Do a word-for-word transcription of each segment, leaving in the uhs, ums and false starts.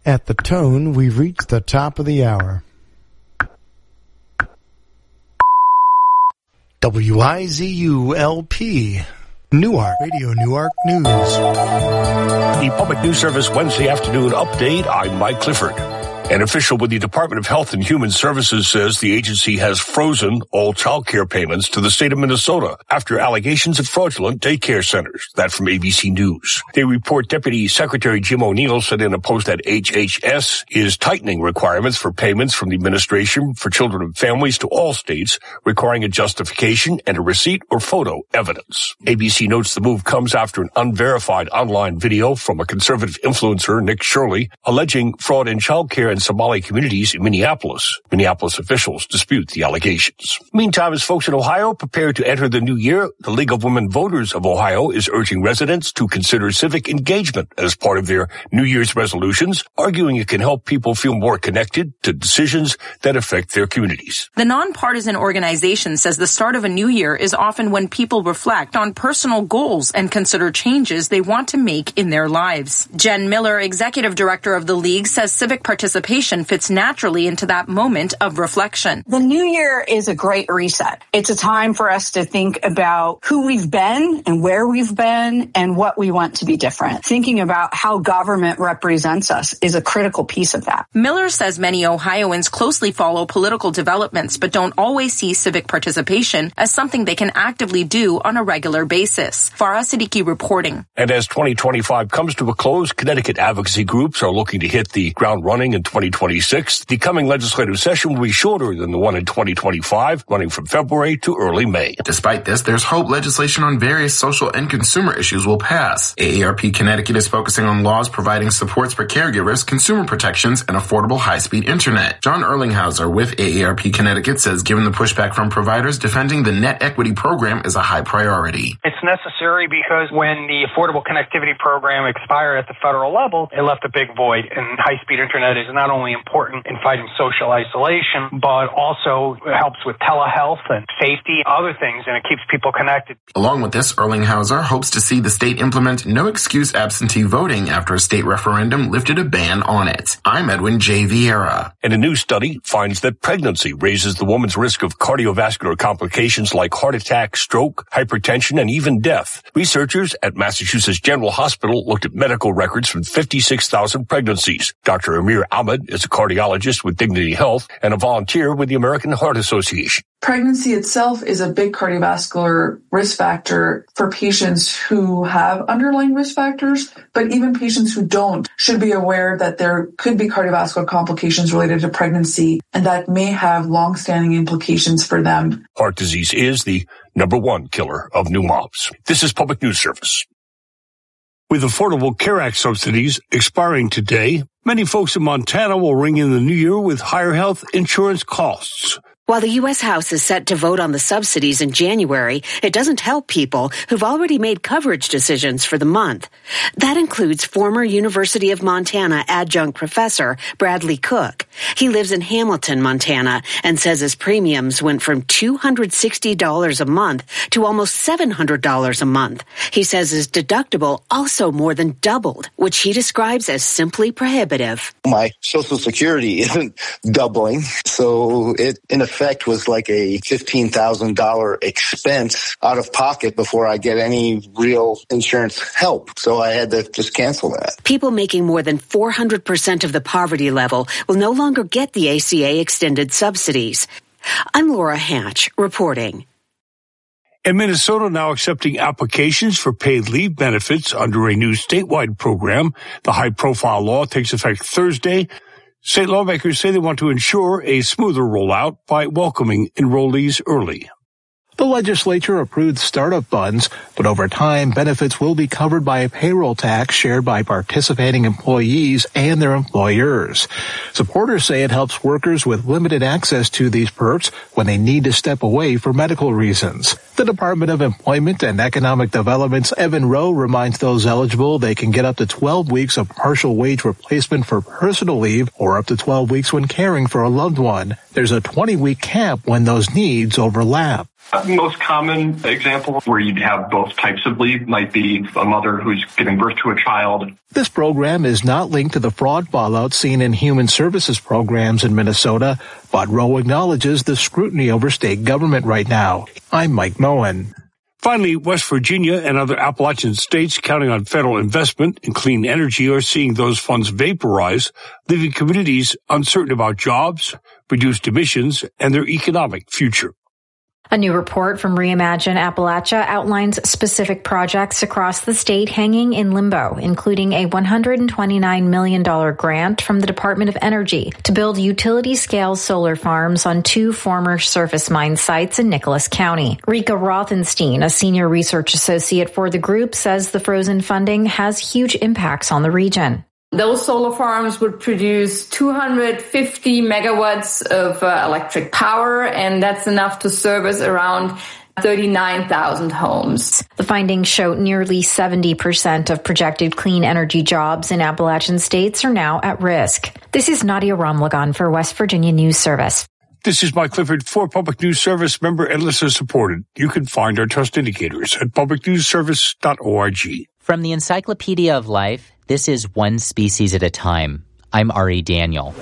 At the tone, we've reached the top of the hour. W I Z U L P, Newark, Radio Newark News. The Public News Service Wednesday afternoon update. I'm Mike Clifford. An official with the Department of Health and Human Services says the agency has frozen all child care payments to the state of Minnesota after allegations of fraudulent daycare centers. That from A B C News. They report Deputy Secretary Jim O'Neill said in a post that H H S is tightening requirements for payments from the Administration for Children and Families to all states, requiring a justification and a receipt or photo evidence. A B C notes the move comes after an unverified online video from a conservative influencer, Nick Shirley, alleging fraud in child care in Somali communities in Minneapolis. Minneapolis officials dispute the allegations. Meantime, as folks in Ohio prepare to enter the new year, the League of Women Voters of Ohio is urging residents to consider civic engagement as part of their New Year's resolutions, arguing it can help people feel more connected to decisions that affect their communities. The nonpartisan organization says the start of a new year is often when people reflect on personal goals and consider changes they want to make in their lives. Jen Miller, executive director of the League, says civic participation fits naturally into that moment of reflection. The new year is a great reset. It's a time for us to think about who we've been and where we've been and what we want to be different. Thinking about how government represents us is a critical piece of that. Miller says many Ohioans closely follow political developments but don't always see civic participation as something they can actively do on a regular basis. Farah Siddiqui reporting. And as twenty twenty-five comes to a close, Connecticut advocacy groups are looking to hit the ground running in twenty twenty-six. The coming legislative session will be shorter than the one in twenty twenty-five, running from February to early May. Despite this, there's hope legislation on various social and consumer issues will pass. A A R P Connecticut is focusing on laws providing supports for caregivers, consumer protections, and affordable high-speed internet. John Erlinghauser with A A R P Connecticut says given the pushback from providers, defending the net equity program is a high priority. It's necessary because when the Affordable Connectivity Program expired at the federal level, it left a big void, and high-speed internet is not only important in fighting social isolation, but also helps with telehealth and safety, other things, and it keeps people connected. Along with this, Erlinghauser hopes to see the state implement no-excuse absentee voting after a state referendum lifted a ban on it. I'm Edwin J. Vieira. And a new study finds that pregnancy raises the woman's risk of cardiovascular complications like heart attack, stroke, hypertension, and even death. Researchers at Massachusetts General Hospital looked at medical records from fifty-six thousand pregnancies. Doctor Amir Ahmed is a cardiologist with Dignity Health and a volunteer with the American Heart Association. Pregnancy itself is a big cardiovascular risk factor for patients who have underlying risk factors, but even patients who don't should be aware that there could be cardiovascular complications related to pregnancy, and that may have long-standing implications for them. Heart disease is the number one killer of new moms. This is Public News Service. With Affordable Care Act subsidies expiring today, many folks in Montana will ring in the new year with higher health insurance costs. While the U S House is set to vote on the subsidies in January, it doesn't help people who've already made coverage decisions for the month. That includes former University of Montana adjunct professor Bradley Cook. He lives in Hamilton, Montana, and says his premiums went from two hundred sixty dollars a month to almost seven hundred dollars a month. He says his deductible also more than doubled, which he describes as simply prohibitive. My Social Security isn't doubling, so it, in effect, effect was like a fifteen thousand dollars expense out of pocket before I get any real insurance help. So I had to just cancel that. People making more than four hundred percent of the poverty level will no longer get the A C A extended subsidies. I'm Laura Hatch reporting. And Minnesota now accepting applications for paid leave benefits under a new statewide program. The high-profile law takes effect Thursday. State lawmakers say they want to ensure a smoother rollout by welcoming enrollees early. The legislature approved startup funds, but over time, benefits will be covered by a payroll tax shared by participating employees and their employers. Supporters say it helps workers with limited access to these perks when they need to step away for medical reasons. The Department of Employment and Economic Development's Evan Rowe reminds those eligible they can get up to twelve weeks of partial wage replacement for personal leave or up to twelve weeks when caring for a loved one. There's a twenty-week cap when those needs overlap. The most common example where you'd have both types of leave might be a mother who's giving birth to a child. This program is not linked to the fraud fallout seen in human services programs in Minnesota, but Rowe acknowledges the scrutiny over state government right now. I'm Mike Moen. Finally, West Virginia and other Appalachian states counting on federal investment in clean energy are seeing those funds vaporize, leaving communities uncertain about jobs, reduced emissions, and their economic future. A new report from Reimagine Appalachia outlines specific projects across the state hanging in limbo, including a one hundred twenty-nine million dollars grant from the Department of Energy to build utility-scale solar farms on two former surface mine sites in Nicholas County. Rika Rothenstein, a senior research associate for the group, says the frozen funding has huge impacts on the region. Those solar farms would produce two hundred fifty megawatts of uh, electric power, and that's enough to service around thirty-nine thousand homes. The findings show nearly seventy percent of projected clean energy jobs in Appalachian states are now at risk. This is Nadia Ramlagan for West Virginia News Service. This is Mike Clifford for Public News Service, member and listener supported. You can find our trust indicators at public news service dot org. From the Encyclopedia of Life, this is One Species at a Time. I'm Ari Daniel.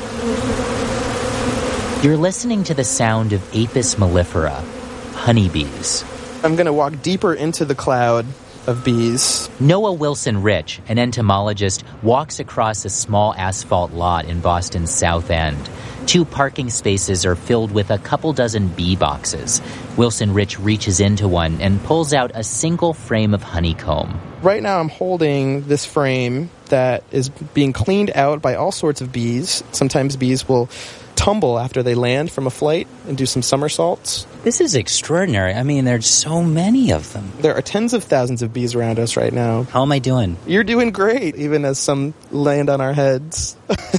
You're listening to the sound of Apis mellifera, honeybees. I'm going to walk deeper into the cloud of bees. Noah Wilson Rich, an entomologist, walks across a small asphalt lot in Boston's South End. Two parking spaces are filled with a couple dozen bee boxes. Wilson Rich reaches into one and pulls out a single frame of honeycomb. Right now I'm holding this frame that is being cleaned out by all sorts of bees. Sometimes bees will tumble after they land from a flight and do some somersaults. This is extraordinary. I mean, there's so many of them. There are tens of thousands of bees around us right now. How am I doing? You're doing great, even as some land on our heads.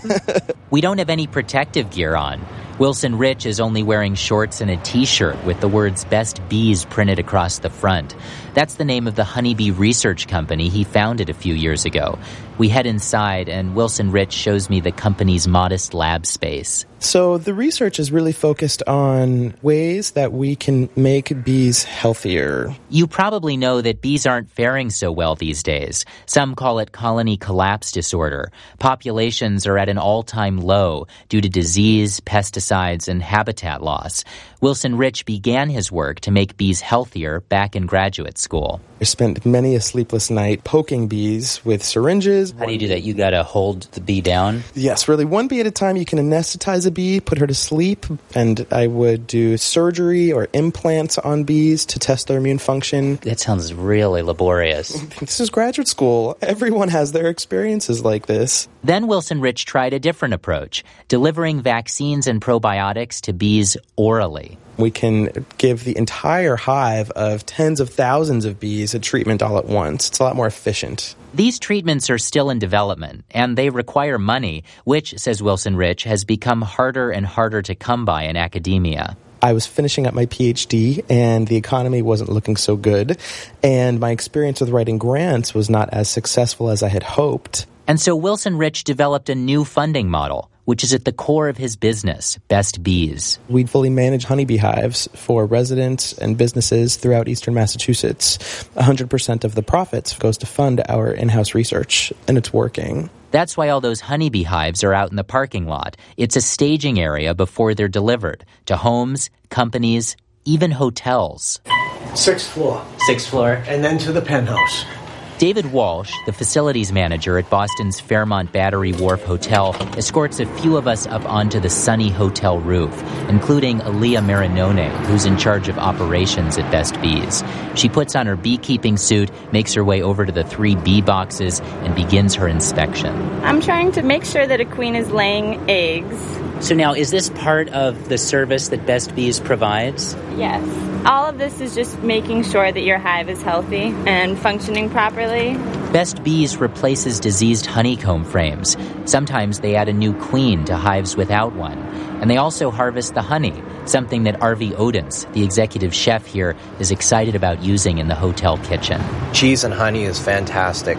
We don't have any protective gear on. Wilson Rich is only wearing shorts and a T-shirt with the words Best Bees printed across the front. That's the name of the honeybee research company he founded a few years ago. We head inside, and Wilson Rich shows me the company's modest lab space. So the research is really focused on ways that we can make bees healthier. You probably know that bees aren't faring so well these days. Some call it colony collapse disorder. Populations are at an all-time low due to disease, pesticides, and habitat loss. Wilson Rich began his work to make bees healthier back in graduate school. I spent many a sleepless night poking bees with syringes. How do you do that? You got to hold the bee down? Yes, really. One bee at a time. You can anesthetize a bee, put her to sleep, and I would do surgery or implants on bees to test their immune function. That sounds really laborious. This is graduate school. Everyone has their experiences like this. Then Wilson Rich tried a different approach, delivering vaccines and probiotics to bees orally. We can give the entire hive of tens of thousands of bees a treatment all at once. It's a lot more efficient. These treatments are still in development, and they require money, which, says Wilson Rich, has become harder and harder to come by in academia. I was finishing up my P H D, and the economy wasn't looking so good, and my experience with writing grants was not as successful as I had hoped. And so Wilson Rich developed a new funding model, which is at the core of his business, Best Bees. We fully manage honeybee hives for residents and businesses throughout eastern Massachusetts. one hundred percent of the profits goes to fund our in-house research, and it's working. That's why all those honeybee hives are out in the parking lot. It's a staging area before they're delivered to homes, companies, even hotels. Sixth floor. Sixth floor. And then to the penthouse. David Walsh, the facilities manager at Boston's Fairmont Battery Wharf Hotel, escorts a few of us up onto the sunny hotel roof, including Aaliyah Marinone, who's in charge of operations at Best Bees. She puts on her beekeeping suit, makes her way over to the three bee boxes, and begins her inspection. I'm trying to make sure that a queen is laying eggs. So now, is this part of the service that Best Bees provides? Yes. All of this is just making sure that your hive is healthy and functioning properly. Best Bees replaces diseased honeycomb frames. Sometimes they add a new queen to hives without one. And they also harvest the honey, something that Arvi Odens, the executive chef here, is excited about using in the hotel kitchen. Cheese and honey is fantastic.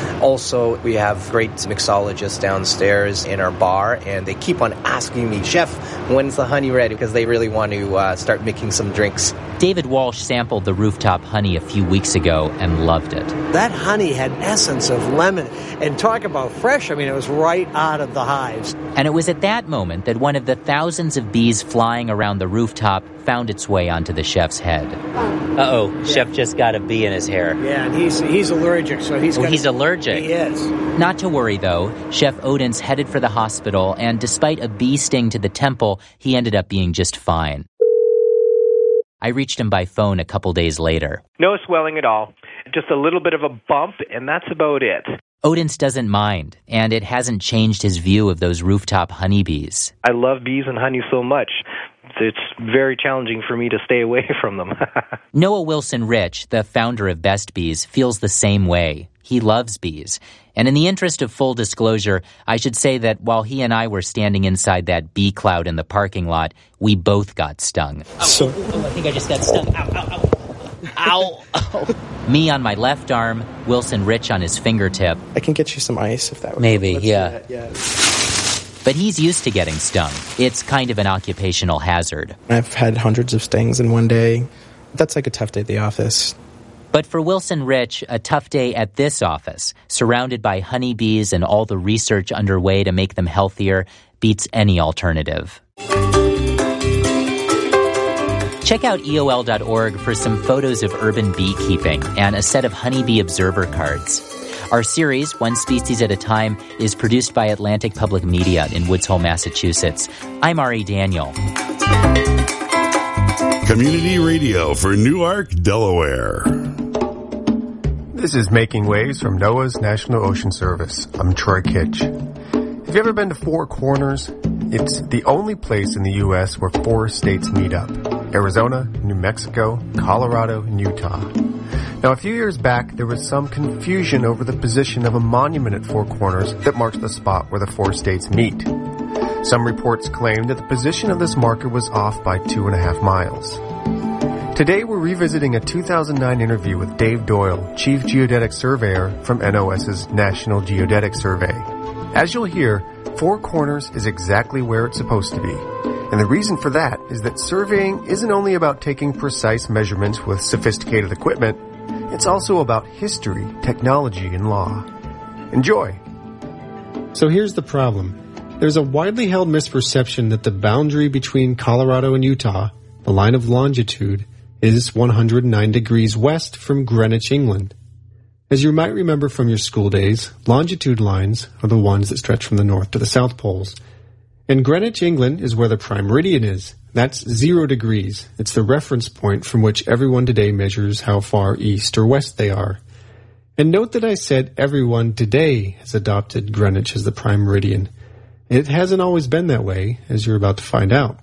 Also, we have great mixologists downstairs in our bar, and they keep on asking me, Chef, when's the honey ready? Because they really want to uh, start making some drinks. David Walsh sampled the rooftop honey a few weeks ago and loved it. That honey had essence of lemon. And talk about fresh, I mean, it was right out of the hives. And it was at that moment that one of the thousands of bees flying around the rooftop found its way onto the chef's head. Uh-oh, yeah. Chef just got a bee in his hair. Yeah, and he's he's allergic, so he's oh, got... he's allergic? He is. Not to worry, though. Chef Odin's headed for the hospital, and despite a bee sting to the temple, he ended up being just fine. I reached him by phone a couple days later. No swelling at all. Just a little bit of a bump, and that's about it. Odins doesn't mind, and it hasn't changed his view of those rooftop honeybees. I love bees and honey so much. It's very challenging for me to stay away from them. Noah Wilson Rich, the founder of Best Bees, feels the same way. He loves bees. And in the interest of full disclosure, I should say that while he and I were standing inside that bee cloud in the parking lot, we both got stung. So, oh, I think I just got stung. Ow, ow, ow. Ow! Ow. Me on my left arm, Wilson Rich on his fingertip. I can get you some ice if that would Maybe, help. yeah. yeah. But he's used to getting stung. It's kind of an occupational hazard. I've had hundreds of stings in one day. That's like a tough day at the office. But for Wilson Rich, a tough day at this office, surrounded by honeybees and all the research underway to make them healthier, beats any alternative. Check out E O L dot org for some photos of urban beekeeping and a set of honeybee observer cards. Our series, One Species at a Time, is produced by Atlantic Public Media in Woods Hole, Massachusetts. I'm Ari Daniel. Community radio for Newark, Delaware. This is Making Waves from NOAA's National Ocean Service. I'm Troy Kitch. Have you ever been to Four Corners? It's the only place in the U S where four states meet up. Arizona, New Mexico, Colorado, and Utah. Now, a few years back, there was some confusion over the position of a monument at Four Corners that marks the spot where the four states meet. Some reports claimed that the position of this marker was off by two and a half miles. Today, we're revisiting a two thousand nine interview with Dave Doyle, Chief Geodetic Surveyor from NOS's National Geodetic Survey. As you'll hear, Four Corners is exactly where it's supposed to be. And the reason for that is that surveying isn't only about taking precise measurements with sophisticated equipment, it's also about history, technology, and law. Enjoy! So here's the problem. There's a widely held misperception that the boundary between Colorado and Utah, the line of longitude, is one hundred nine degrees west from Greenwich, England. As you might remember from your school days, longitude lines are the ones that stretch from the north to the south poles. And Greenwich, England is where the prime meridian is. That's zero degrees. It's the reference point from which everyone today measures how far east or west they are. And note that I said everyone today has adopted Greenwich as the prime meridian. It hasn't always been that way, as you're about to find out.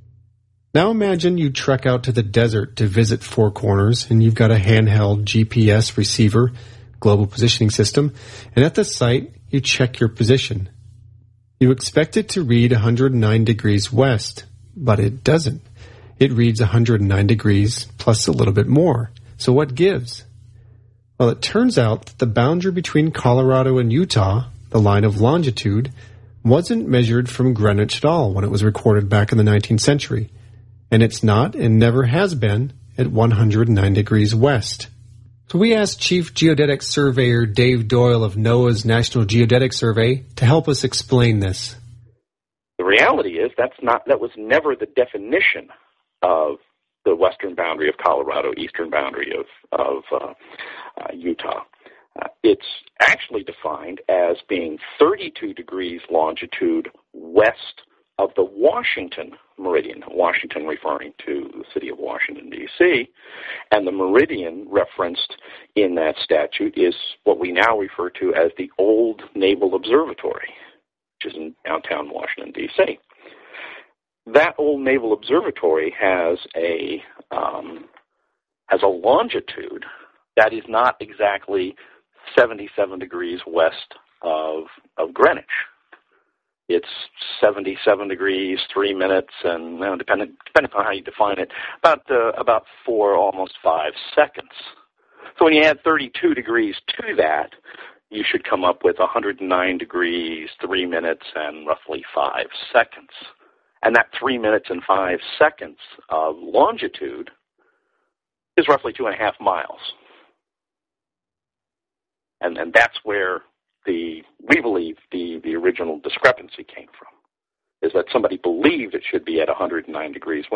Now imagine you trek out to the desert to visit Four Corners, and you've got a handheld G P S receiver, global positioning system, and at the site, you check your position. You expect it to read one hundred nine degrees west, but it doesn't. It reads one hundred nine degrees plus a little bit more. So what gives? Well, it turns out that the boundary between Colorado and Utah, the line of longitude, wasn't measured from Greenwich at all when it was recorded back in the nineteenth century. And it's not and never has been at one hundred nine degrees west. So we asked Chief Geodetic Surveyor Dave Doyle of NOAA's National Geodetic Survey to help us explain this. The reality is that's not that was never the definition of the western boundary of Colorado, eastern boundary of, of uh, uh, Utah. Uh, it's actually defined as being thirty-two degrees longitude west of the Washington meridian, Washington referring to the city of Washington, D C, and the meridian referenced in that statute is what we now refer to as the Old Naval Observatory, which is in downtown Washington, D C. That Old Naval Observatory has a um, has a longitude that is not exactly seventy-seven degrees west of of Greenwich. It's seventy-seven degrees, three minutes, and you know, depending depending on how you define it, about uh, about four, almost five seconds. So when you add thirty-two degrees to that, you should come up with one hundred nine degrees, three minutes, and roughly five seconds. And that three minutes and five seconds of longitude is roughly two and a half miles. And and that's where the we believe the, the original discrepancy came from, is that somebody believed it should be at one hundred nine degrees